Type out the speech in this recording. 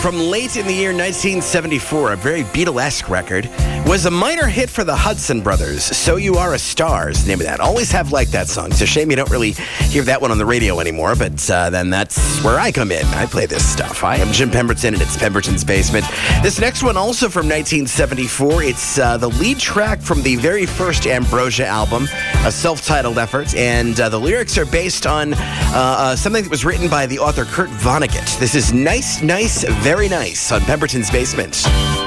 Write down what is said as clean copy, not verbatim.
from late in the year 1974, a very Beatlesque record, was a minor hit for the Hudson Brothers. So You Are a Star is the name of that. Always have liked that song. It's a shame you don't really hear that one on the radio anymore, but then that's where I come in. I play this stuff. Hi, I'm Jim Pemberton, and it's Pemberton's Basement. This next one, also from 1974, it's the lead track from the very first Ambrosia album, a self-titled effort, and the lyrics are based on something that was written by the author Kurt Vonnegut. This is Nice, Nice, Very Nice on Pemberton's Basement.